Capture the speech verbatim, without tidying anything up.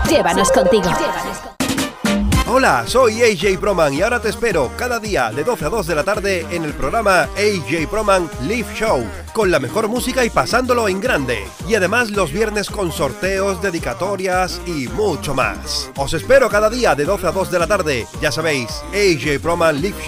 Llévanos contigo. Hola, soy A J Proman y ahora te espero cada día de doce a dos de la tarde en el programa A J Proman Live Show, con la mejor música y pasándolo en grande. Y además los viernes con sorteos, dedicatorias y mucho más. Os espero cada día de doce a dos de la tarde. Ya sabéis, A J Proman Live Show.